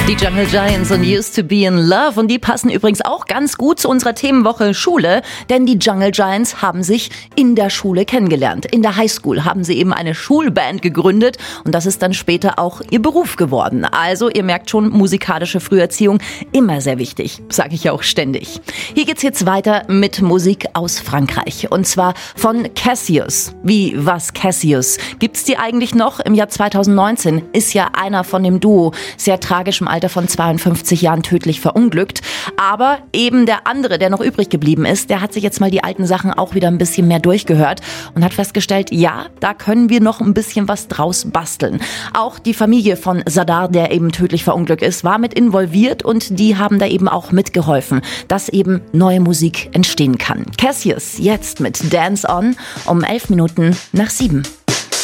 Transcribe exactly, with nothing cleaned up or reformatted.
Die Jungle Giants und Used to be in Love, und die passen übrigens auch ganz gut zu unserer Themenwoche Schule, denn die Jungle Giants haben sich in der Schule kennengelernt. In der Highschool haben sie eben eine Schulband gegründet und das ist dann später auch ihr Beruf geworden. Also ihr merkt schon, musikalische Früherziehung immer sehr wichtig, sage ich ja auch ständig. Hier geht's jetzt weiter mit Musik aus Frankreich und zwar von Cassius. Wie, was Cassius? Gibt's die eigentlich noch? Im Jahr zweitausendneunzehn ist ja einer von dem Duo sehr tragisch im Alter von zweiundfünfzig Jahren tödlich verunglückt. Aber eben der andere, der noch übrig geblieben ist, der hat sich jetzt mal die alten Sachen auch wieder ein bisschen mehr durchgehört und hat festgestellt, ja, da können wir noch ein bisschen was draus basteln. Auch die Familie von Zadar, der eben tödlich verunglückt ist, war mit involviert und die haben da eben auch mitgeholfen, dass eben neue Musik entstehen kann. Cassius jetzt mit Dance On um elf Minuten nach sieben.